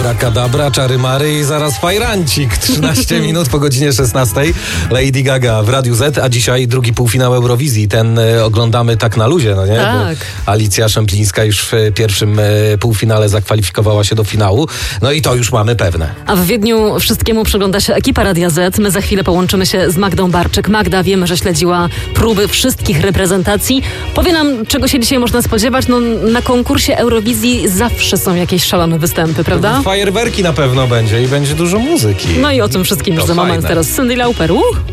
Abracadabra, czary mary i zaraz fajrancik. 13 minut po godzinie 16. Lady Gaga w Radiu Z, a dzisiaj drugi półfinał Eurowizji. Ten oglądamy tak na luzie, no nie? Tak. Bo Alicja Szemplińska już w pierwszym półfinale zakwalifikowała się do finału. No i to już mamy pewne. A w Wiedniu wszystkiemu przygląda się ekipa Radia Z. My za chwilę połączymy się z Magdą Barczyk. Magda, wiemy, że śledziła próby wszystkich reprezentacji. Powie nam, czego się dzisiaj można spodziewać. No, na konkursie Eurowizji zawsze są jakieś szalone występy, prawda? Fajerwerki na pewno będzie i będzie dużo muzyki. No i o tym wszystkim już za moment. Teraz Cyndi Lauper.